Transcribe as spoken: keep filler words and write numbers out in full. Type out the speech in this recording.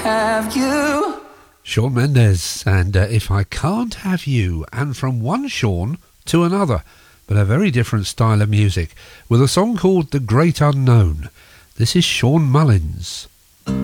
have you. Shawn Mendes and uh, If I Can't Have You, and from one Shawn to another, but a very different style of music, with a song called The Great Unknown. This is Shawn Mullins.